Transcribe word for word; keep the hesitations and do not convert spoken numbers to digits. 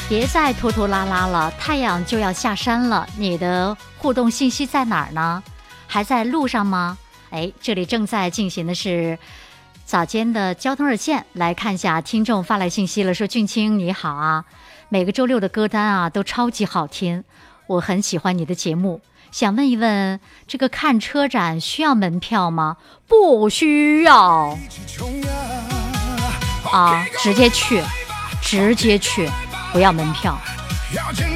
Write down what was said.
别再拖拖拉拉了，太阳就要下山了，你的互动信息在哪儿呢？还在路上吗？哎，这里正在进行的是早间的交通热线，来看一下听众发来信息了，说俊清你好啊，每个周六的歌单啊都超级好听，我很喜欢你的节目，想问一问，这个看车展需要门票吗？不需要啊，直接去，直接去，不要门票。